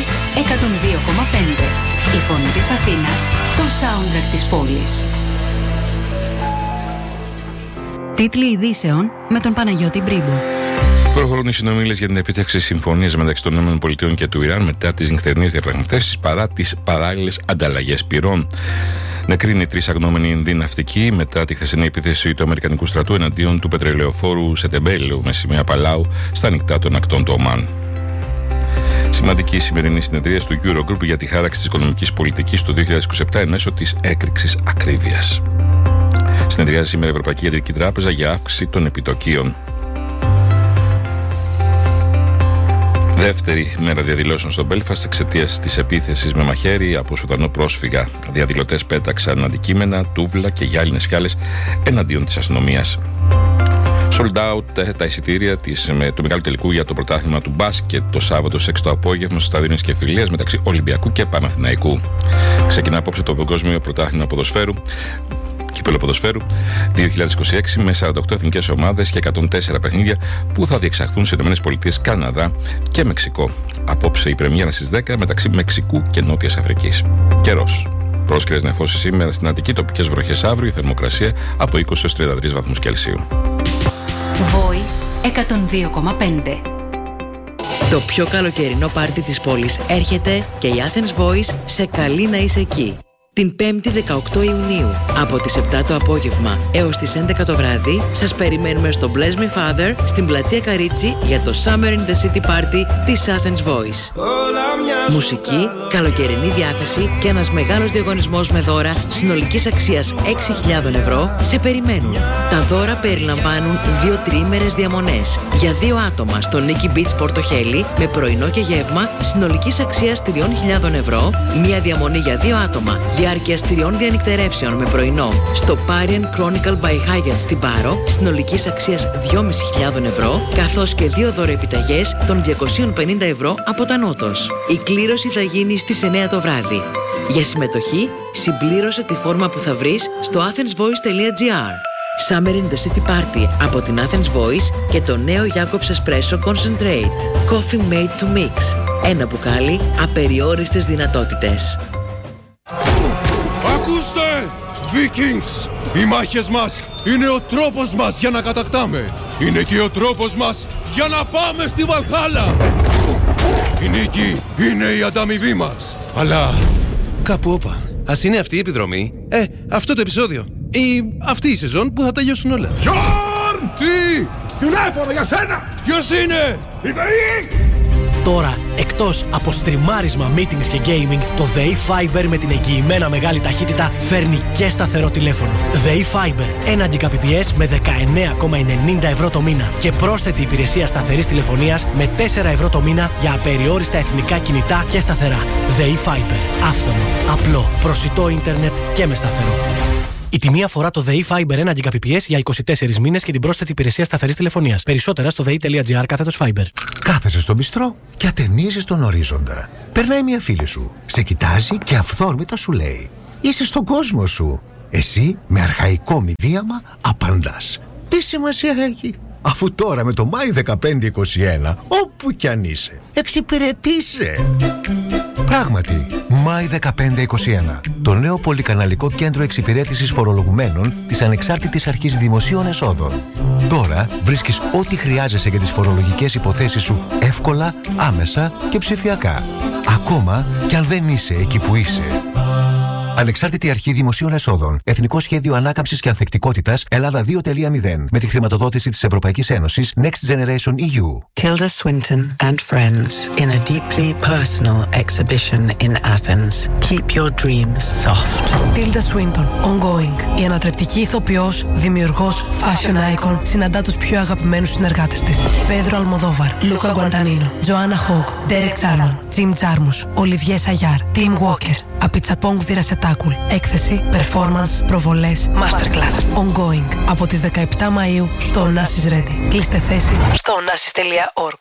Voice 102,5. Η φωνή της Αθήνας, το soundtrack της πόλης. Τίτλοι ειδήσεων με τον Παναγιώτη Μπρίμπο. Προχωρούν οι συνομίλες για την επίτευξη συμφωνίας μεταξύ των ΗΠΑ και του Ιράν μετά τις νυχτερινές διαπραγματεύσεις παρά τις παράλληλες ανταλλαγές πυρών. Νεκροί 3 αγνώμενοι Ινδοί ναυτικοί μετά τη χθεσινή επίθεση του Αμερικανικού στρατού εναντίον του πετρελαιοφόρου Σετεμπέλου με σημαία Παλάου στα ανοιχτά των ακτών του Ομάν. Σημαντική σημερινή συνεδρία του Eurogroup για τη χάραξη της οικονομικής πολιτικής του 2027 εν μέσω της έκρηξης ακρίβειας. Συνεδριάζει σήμερα η Ευρωπαϊκή Κεντρική Τράπεζα για αύξηση των επιτοκίων. Δεύτερη μέρα διαδηλώσεων στο Μπέλφαστ εξαιτίας της επίθεσης με μαχαίρι από Σουδανό πρόσφυγα. Διαδηλωτές πέταξαν αντικείμενα, τούβλα και γυάλινες φιάλες εναντίον της αστυνομίας. Sold out τα εισιτήρια του μεγάλου τελικού για το πρωτάθλημα του μπάσκετ το Σάββατο στις 6 το απόγευμα στο Στάδιο Ειρήνης και Φιλίας μεταξύ Ολυμπιακού και Παναθηναϊκού. Ξεκινά απόψε το Παγκόσμιο Πρωτάθλημα Ποδοσφαίρου. Κύπελλο Ποδοσφαίρου 2026 με 48 εθνικές ομάδες και 104 παιχνίδια που θα διεξαχθούν στις ΗΠΑ, Καναδά και Μεξικό. Απόψε η πρεμιέρα στις 10 μεταξύ Μεξικού και Νότιας Αφρικής. Καιρός. Πρόσκαιρες νεφώσεις σήμερα στην Αττική, τοπικές βροχές αύριο, η θερμοκρασία από 20 έως 33 βαθμούς Κελσίου. Voice 102,5. Το πιο καλοκαιρινό πάρτι της πόλης έρχεται και η Athens Voice σε καλεί να είσαι εκεί. Την 5η 18 Ιουνίου, από τις 7 το απόγευμα έως τις 11 το βράδυ, σας περιμένουμε στο Bless Me Father στην πλατεία Καρίτσι για το Summer in the City Party της Athens Voice. Μουσική, καλοκαιρινή διάθεση και ένας μεγάλος διαγωνισμός με δώρα συνολικής αξίας 6.000 ευρώ σε περιμένουν. Τα δώρα περιλαμβάνουν 2 τριήμερες διαμονές για 2 άτομα στο Nikki Beach Πορτοχέλη με πρωινό και γεύμα συνολικής αξίας 3.000 ευρώ, μία διαμονή για 2 άτομα διάρκειας 3 διανυκτερεύσεων με πρωινό στο Parian Chronicle by Hyatt στην Πάρο συνολικής αξίας 2.500 ευρώ, καθώς και 2 δωρεοεπιταγές των 250 ευρώ από τα Νότος. Η κλήρωση θα γίνει στις 9 το βράδυ. Για συμμετοχή, συμπλήρωσε τη φόρμα που θα βρεις στο athensvoice.gr. Summer in the City Party από την Athens Voice και το νέο Jacobs Espresso Concentrate. Coffee made to mix. Ένα μπουκάλι, απεριόριστες δυνατότητες. Ακούστε! Vikings! Οι μάχες μας είναι ο τρόπος μας για να κατακτάμε. Είναι και ο τρόπος μας για να πάμε στη Βαλχάλα. Η νίκη είναι η ανταμοιβή μας. Αλλά κάπου όπα. Ας είναι αυτή η επιδρομή. Αυτό το επεισόδιο. Ή αυτή η σεζόν που θα τελειώσουν όλα. Γιόρν! Τι! Τηλέφωνο για σένα! Ποιος είναι? Η ΔΕΗ! Τώρα, εκτός από στριμάρισμα, meetings και gaming, το ΔΕΗ Fiber με την εγγυημένα μεγάλη ταχύτητα φέρνει και σταθερό τηλέφωνο. ΔΕΗ Fiber, 1 Gbps με 19,90 ευρώ το μήνα και πρόσθετη υπηρεσία σταθερής τηλεφωνίας με 4 ευρώ το μήνα για απεριόριστα εθνικά κινητά και σταθερά. ΔΕΗ Fiber, άφθονο, απλό, προσιτό ίντερνετ και με σταθερό. Η τιμή αφορά το ΔΕΗ Fiber 1 Gbps για 24 μήνες και την πρόσθετη υπηρεσία σταθερής τηλεφωνίας. Περισσότερα στο dei.gr/Fiber. Κάθεσαι στο μπιστρό και ατενίζεις τον ορίζοντα. Περνάει μια φίλη σου, σε κοιτάζει και αυθόρμητα σου λέει: είσαι στον κόσμο σου. Εσύ με αρχαϊκό μηδίαμα απαντάς: τι σημασία έχει, αφού τώρα με το Μάη 1521 όπου κι αν είσαι εξυπηρετείσαι. Πράγματι, Μάη 1521, το νέο πολυκαναλικό κέντρο εξυπηρέτησης φορολογουμένων της Ανεξάρτητης Αρχής Δημοσίων Εσόδων. Τώρα βρίσκεις ό,τι χρειάζεσαι για τις φορολογικές υποθέσεις σου εύκολα, άμεσα και ψηφιακά. Ακόμα κι αν δεν είσαι εκεί που είσαι. Ανεξάρτητη Αρχή Δημοσίων Εσόδων. Εθνικό Σχέδιο Ανάκαμψης και Ανθεκτικότητας Ελλάδα 2.0. Με τη χρηματοδότηση της Ευρωπαϊκής Ένωσης Next Generation EU. Tilda Swinton and friends in a deeply personal exhibition in Athens. Keep your dreams soft. Tilda Swinton, ongoing. Η ανατρεπτική ηθοποιός, δημιουργός, fashion icon, συναντά τους πιο αγαπημένους συνεργάτες της. Πέδρο Αλμοδόβαρ, Λούκα Γκουαντανίνο, Τζοάννα Χόγκ, Ντέρεκ Τσάρμαν, Τζιμ Τζάρμους, Ολιβιέ Σαγιάρ, Τιμ Walker. Απιτσαπόγκ Βιρασετάκουλ. Έκθεση, performance, προβολές, masterclass. Ongoing. Από τις 17 Μαΐου στο Onassis Ready. Κλείστε θέση στο onassis.org.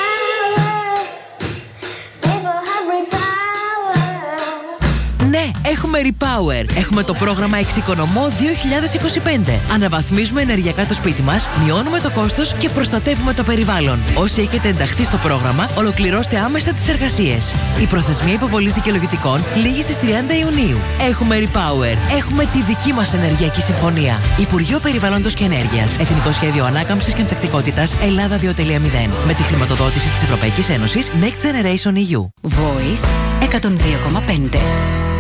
Ναι, Έχουμε Repower. Έχουμε το πρόγραμμα Εξοικονομώ 2025. Αναβαθμίζουμε ενεργειακά το σπίτι μας, μειώνουμε το κόστος και προστατεύουμε το περιβάλλον. Όσοι έχετε ενταχθεί στο πρόγραμμα, ολοκληρώστε άμεσα τις εργασίες. Η προθεσμία υποβολής δικαιολογητικών λήγει στις 30 Ιουνίου. Έχουμε Repower. Έχουμε τη δική μας ενεργειακή συμφωνία. Υπουργείο Περιβάλλοντος και Ενέργειας. Εθνικό Σχέδιο Ανάκαμψης και Ανθεκτικότητας Ελλάδα 2.0. Με τη χρηματοδότηση της Ευρωπαϊκής Ένωσης Next Generation EU. Voice 102,5.